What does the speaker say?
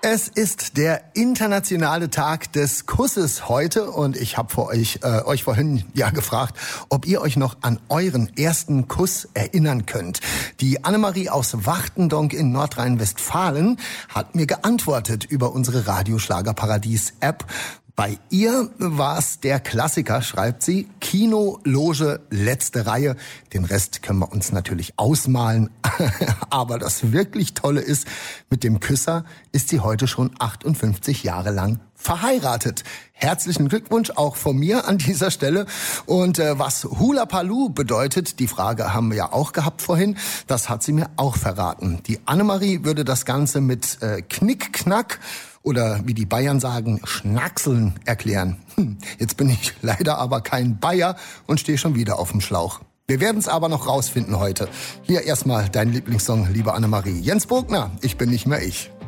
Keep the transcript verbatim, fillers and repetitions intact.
Es ist der internationale Tag des Kusses heute und ich habe vor euch, äh, euch vorhin ja gefragt, ob ihr euch noch an euren ersten Kuss erinnern könnt. Die Annemarie aus Wachtendonk in Nordrhein-Westfalen hat mir geantwortet über unsere Radioschlagerparadies-App. Bei ihr war es der Klassiker, schreibt sie, Kino, Loge, letzte Reihe. Den Rest können wir uns natürlich ausmalen. Aber das wirklich Tolle ist, mit dem Küsser ist sie heute schon achtundfünfzig Jahre lang verheiratet. Herzlichen Glückwunsch auch von mir an dieser Stelle. Und äh, was Hula Palu bedeutet, die Frage haben wir ja auch gehabt vorhin, das hat sie mir auch verraten. Die Annemarie würde das Ganze mit äh, Knick-Knack oder wie die Bayern sagen, Schnackseln erklären. Hm, jetzt bin ich leider aber kein Bayer und stehe schon wieder auf dem Schlauch. Wir werden es aber noch rausfinden heute. Hier erstmal dein Lieblingssong, liebe Annemarie. Jens Bogner, ich bin nicht mehr ich.